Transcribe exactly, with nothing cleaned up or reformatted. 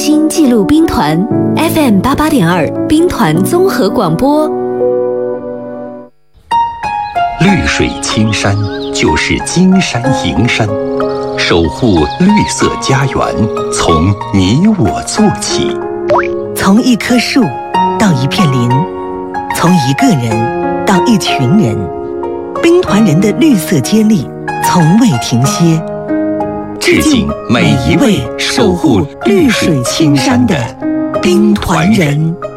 心记录兵团 F M 八八点二兵团综合广播。 绿水青山就是金山银山，守护绿色家园，从你我做起。 从一棵树到一片林，从一个人到一群人，兵团人的绿色接力从未停歇。 致敬每一位守护绿水青山的兵团人。